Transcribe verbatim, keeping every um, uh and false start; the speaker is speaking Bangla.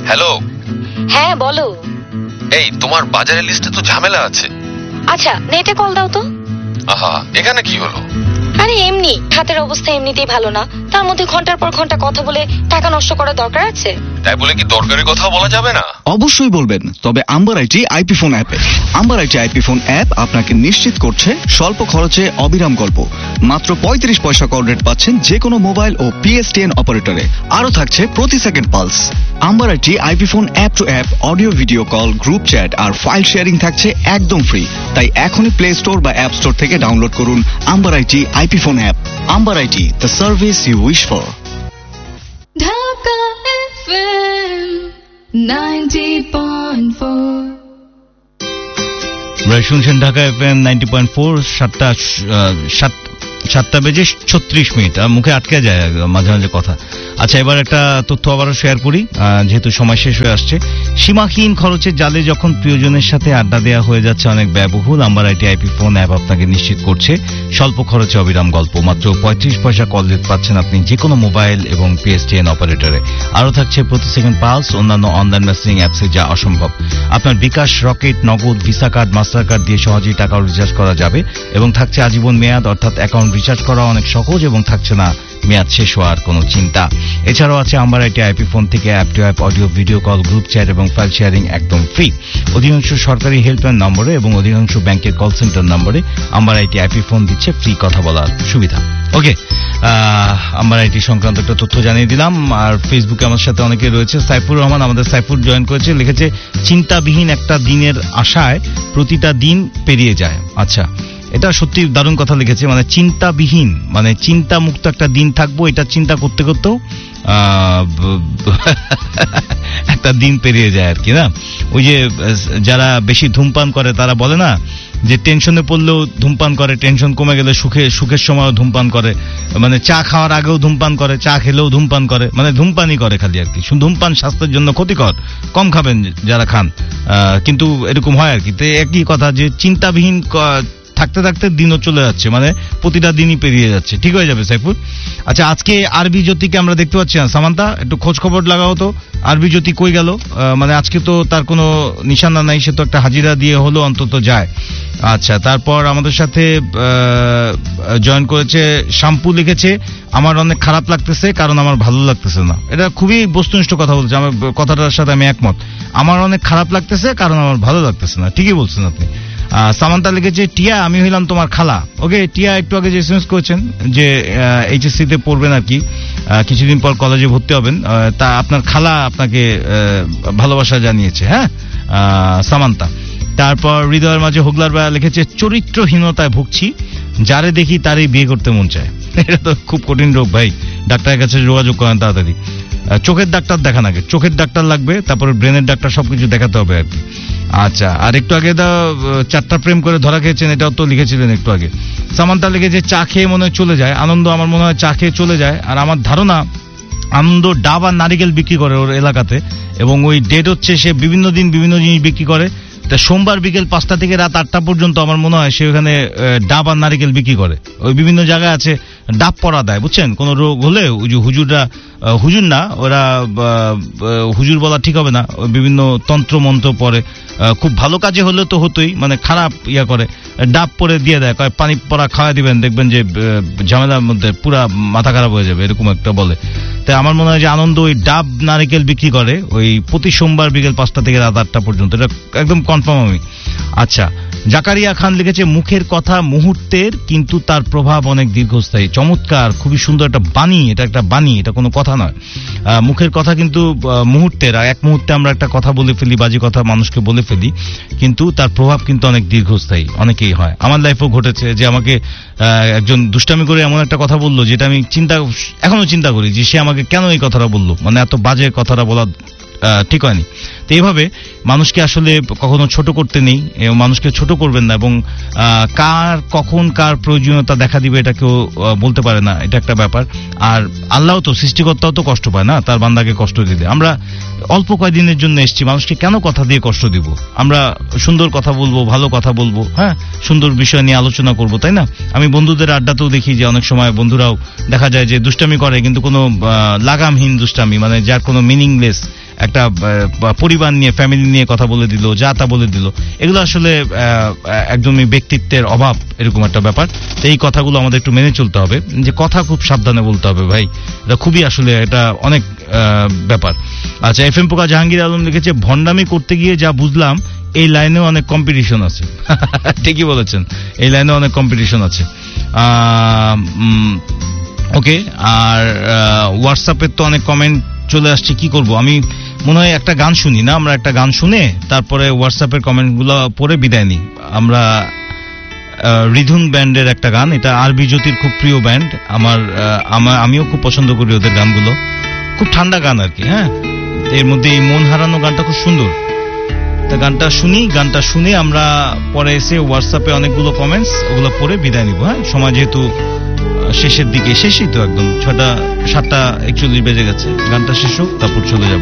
হ্যালো। হ্যাঁ বলো। এই তোমার বাজারের লিস্টে তো ঝামেলা আছে। আচ্ছা নেটে কল দাও তো। আহা, এখানে কি হলো? আরে এমনি, হাতের অবস্থা এমনিতেই ভালো না, তার মধ্যে ঘন্টার পর ঘন্টা কথা বলে টাকা নষ্ট করার দরকার আছে? তাই বলে কি দরকারি কথা বলা যাবে না? অবশ্যই বলবেন, তবে আম্বার আইটি আইপি ফোন অ্যাপে। Amber IT IP phone app আপনাকে নিশ্চিত করছে স্বল্প খরচে অবিরাম গল্প। মাত্র পঁয়ত্রিশ পয়সা কল রেট পাচ্ছেন যে কোনো মোবাইল ও পিএসটিএন অপারেটরে। আরো থাকছে প্রতি second pulse. Amber IT IP phone app two app audio video call, group chat R file sharing থাকছে একদম ফ্রি। তাই এখনই প্লে স্টোর বা অ্যাপ স্টোর থেকে ডাউনলোড করুন amber IT IP phone app. Amber IT, the service you wish for. Dhaka FM ninety point four. শুনছেন Dhaka FM ninety point four. সাতটা সাত সাতটা বেজে ছত্রিশ মিনিট। মুখে আটকে যায় মাঝে মাঝে কথা। আচ্ছা, এবার একটা তথ্য আবারও শেয়ার করি, যেহেতু সময় শেষ হয়ে আসছে। সীমাহীন খরচের জালে যখন প্রিয়জনের সাথে আড্ডা দেওয়া হয়ে যাচ্ছে অনেক ব্যয়বহুল, amber IT IP phone app আপনাকে নিশ্চিত করছে স্বল্প খরচে অবিরাম গল্প। মাত্র পঁয়ত্রিশ পয়সা কল রেট পাচ্ছেন আপনি যে কোনো মোবাইল এবং পিএসটিএন অপারেটরে। আরও থাকছে প্রতি সেকেন্ড পালস, অন্যান্য অনলাইন মেসেজিং অ্যাপসে যা অসম্ভব। আপনার বিকাশ, রকেট, নগদ, ভিসা কার্ড, মাস্টার কার্ড দিয়ে সহজেই টাকা রিচার্জ করা যাবে এবং থাকছে আজীবন মেয়াদ, অর্থাৎ অ্যাকাউন্ট রিচার্জ করা অনেক সহজ এবং থাকছে না মেয়াদ শেষ হওয়ার কোনো চিন্তা। এছাড়াও আছে আম্বার আইটি আইপি ফোন থেকে app two app audio video call, group chat এবং ফাইল শেয়ারিং একদম ফ্রি। অধিকাংশ সরকারি হেল্পলাইন নম্বরে এবং অধিকাংশ ব্যাংকের কল সেন্টার নম্বরে আম্বার আইটি আইপি ফোন দিচ্ছে ফ্রি কথা বলার সুবিধা। ওকে, আম্বার আইটি সংক্রান্ত একটা তথ্য জানিয়ে দিলাম। আর ফেসবুকে আমার সাথে অনেকে রয়েছে। সাইফুর রহমান আমাদের সাইফুর জয়েন করেছে, লিখেছে চিন্তাবিহীন একটা দিনের আশায় প্রতিটা দিন পেরিয়ে যায়। আচ্ছা, এটা সত্যি দারুণ কথা লিখেছে। মানে চিন্তাবিহীন, মানে চিন্তা মুক্ত একটা দিন থাকবো, এটা চিন্তা করতে করতেও একটা দিন পেরিয়ে যায় আর কি, না? ওই যে যারা বেশি ধূমপান করে তারা বলে না যে টেনশনে পড়লেও ধূমপান করে, টেনশন কমে গেলে সুখে সুখের সময়ও ধূমপান করে, মানে চা খাওয়ার আগেও ধূমপান করে, চা খেলেও ধূমপান করে, মানে ধূমপানই করে খালি আর কি। ধূমপান স্বাস্থ্যের জন্য ক্ষতিকর, কম খাবেন যারা খান, কিন্তু এরকম হয় আর কি। তো একই কথা যে চিন্তাবিহীন থাকতে থাকতে দিনও চলে যাচ্ছে, মানে প্রতিটা দিনই পেরিয়ে যাচ্ছে। ঠিক হয়ে যাবে সাইফুল। আচ্ছা, আজকে আরবি জ্যোতিকে আমরা দেখতে পাচ্ছি না। সামান্তা, একটু খোঁজ খবর লাগাও তো, আরবি জ্যোতি কই গেল? মানে আজকে তো তার কোনো নিশানা নাই, সে তো একটা হাজিরা দিয়ে হলো অন্তত যায়। আচ্ছা, তারপর আমাদের সাথে জয়েন করেছে শাম্পু, লিখেছে আমার অনেক খারাপ লাগতেছে কারণ আমার ভালো লাগতেছে না। এটা খুবই বস্তুনিষ্ঠ কথা বলছে, আমার কথাটার সাথে আমি একমত। আমার অনেক খারাপ লাগতেছে কারণ আমার ভালো লাগতেছে না, ঠিকই বলছেন আপনি। সামান্তা লিখেছে টিয়া আমি হইলাম তোমার খালা। ওকে টিয়া, একটু আগে যে এসএমএস করেছেন যে এইচএসসি তে পড়বেন আর কি, কিছুদিন পর কলেজে ভর্তি হবেন, তা আপনার খালা আপনাকে ভালোবাসা জানিয়েছে। হ্যাঁ সামান্তা। তারপর হৃদয়ের মাঝে হোগলার ভাইয়া লিখেছে চরিত্রহীনতায় ভুগছি, যারে দেখি তারই বিয়ে করতে মন চায়। এটা তো খুব কঠিন রোগ ভাই, ডাক্তারের কাছে যোগাযোগ করেন তাড়াতাড়ি। চোখের ডাক্তার দেখান আগে, চোখের ডাক্তার লাগবে, তারপরে ব্রেনের ডাক্তার, সবকিছু দেখাতে হবে আর কি। আচ্ছা, আর একটু আগে দা চারটা প্রেম করে ধরা খেয়েছেন, এটাও তো লিখেছিলেন একটু আগে। সামান্তা লিখেছে চা খেয়ে মনে হয় চলে যায়, আনন্দ আমার মনে হয় চা খেয়ে চলে যায়। আর আমার ধারণা আনন্দ ডাব আর নারিকেল বিক্রি করে ওর এলাকাতে, এবং ওই ডেট হচ্ছে সে বিভিন্ন দিন বিভিন্ন জিনিস বিক্রি করে। তা সোমবার বিকেল পাঁচটা থেকে রাত আটটা পর্যন্ত আমার মনে হয় সে ওখানে ডাব আর নারিকেল বিক্রি করে। ওই বিভিন্ন জায়গায় আছে ডাব পড়া দেয়, বুঝছেন? কোনো রোগ হলে ওই যে হুজুররা, হুজুর না ওরা, হুজুর বলা ঠিক হবে না, বিভিন্ন তন্ত্র মন্ত্র পড়ে, খুব ভালো কাজে হলে তো হতোই, মানে খারাপ ইয়া করে ডাব পরে দিয়ে দেয়, কয় পানি পড়া খাওয়া দিবেন, দেখবেন যে ঝামেলার মধ্যে পুরা মাথা খারাপ হয়ে যাবে, এরকম একটা বলে। তাই আমার মনে হয় যে আনন্দ ওই ডাব নারিকেল বিক্রি করে ওই প্রতি সোমবার বিকেল পাঁচটা থেকে রাত আটটা পর্যন্ত, এটা একদম কনফার্ম আমি। আচ্ছা, জাকারিয়া খান লিখেছে মুখের কথা মুহূর্তের কিন্তু তার প্রভাব অনেক দীর্ঘস্থায়ী। চমৎকার, খুবই সুন্দর একটা বাণী, এটা একটা বাণী, এটা কোনো কথা নয়। মুখের কথা কিন্তু মুহূর্তের, এক মুহূর্তে আমরা একটা কথা বলে ফেলি, বাজে কথা মানুষকে বলে ফেলি, কিন্তু তার প্রভাব কিন্তু অনেক দীর্ঘস্থায়ী, অনেকেই হয়। আমার লাইফেও ঘটেছে যে আমাকে একজন দুষ্টামি করে এমন একটা কথা বললো যেটা আমি চিন্তা এখনো চিন্তা করি যে সে আমাকে কেন এই কথাটা বললো, মানে এত বাজে কথাটা বলা ঠিক হয়নি। তো এইভাবে মানুষকে আসলে কখনো ছোট করতে নেই, মানুষকে ছোট করবেন না, এবং কার কখন কার প্রয়োজনীয়তা দেখা দিবে এটা কেউ বলতে পারে না, এটা একটা ব্যাপার। আর আল্লাহ তো সৃষ্টিকর্তাও তো কষ্ট পায় না তার বান্দাকে কষ্ট দিতে। আমরা অল্প কয়েকদিনের জন্য এসেছি, মানুষকে কেন কথা দিয়ে কষ্ট দিব? আমরা সুন্দর কথা বলবো, ভালো কথা বলবো, হ্যাঁ, সুন্দর বিষয় নিয়ে আলোচনা করবো, তাই না? আমি বন্ধুদের আড্ডাতেও দেখি যে অনেক সময় বন্ধুরাও দেখা যায় যে দুষ্টামি করে, কিন্তু কোনো লাগামহীন দুষ্টামি, মানে যার কোনো মিনিংলেস একটা আহ, পরিবার নিয়ে ফ্যামিলি নিয়ে কথা বলে দিল, যা তা বলে দিল, এগুলো আসলে আহ, একদমই ব্যক্তিত্বের অভাব, এরকম একটা ব্যাপার। তো এই কথাগুলো আমাদের একটু মেনে চলতে হবে, যে কথা খুব সাবধানে বলতে হবে ভাই, এটা খুবই আসলে এটা অনেক আহ, ব্যাপার। আচ্ছা, এফ এম পোকা জাহাঙ্গীর আলম লিখেছে, ভণ্ডামি করতে গিয়ে যা বুঝলাম এই লাইনেও অনেক কম্পিটিশন আছে। ঠিকই বলেছেন, এই লাইনেও অনেক কম্পিটিশন আছে। ওকে, আর হোয়াটসঅ্যাপের তো অনেক কমেন্ট চলে আসছে, কি করব আমি মনে হয় একটা গান শুনি না, আমরা একটা গান শুনে তারপরে হোয়াটসঅ্যাপের কমেন্টগুলো পড়ে বিদায় নিই। আমরা রিধুন ব্যান্ডের একটা গান, এটা আরবি জ্যোতির খুব প্রিয় ব্যান্ড, আমার আমার আমিও খুব পছন্দ করি ওদের গানগুলো, খুব ঠান্ডা গান আর কি। হ্যাঁ, এর মধ্যে এই মন হারানো গানটা খুব সুন্দর। তা গানটা শুনি, গানটা শুনে আমরা পরে এসে হোয়াটসঅ্যাপে অনেকগুলো কমেন্টস ওগুলো পড়ে বিদায় নিব। হ্যাঁ, সময় যেহেতু শেষের দিকে, শেষই তো একদম ছটা সাতটা একচল্লিশ বেজে গেছে, গানটা শেষ হোক তারপর চলে যাব।